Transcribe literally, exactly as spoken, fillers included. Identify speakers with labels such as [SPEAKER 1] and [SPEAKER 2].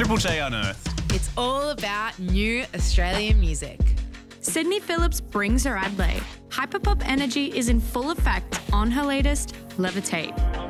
[SPEAKER 1] Triple J Unearthed.
[SPEAKER 2] It's all about new Australian music.
[SPEAKER 3] Sydney Phillips brings her Adelaide. Hyperpop energy is in full effect on her latest, Levitate.